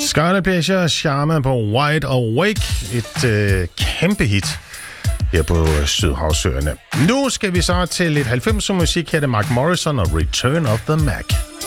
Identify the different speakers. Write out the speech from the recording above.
Speaker 1: Scarlet Pleasure, Charme på Wide Awake. Et kæmpe hit her på Sydhavsøerne. Nu skal vi så til lidt 90'er musik. Her er det Mark Morrison og Return of the Mac.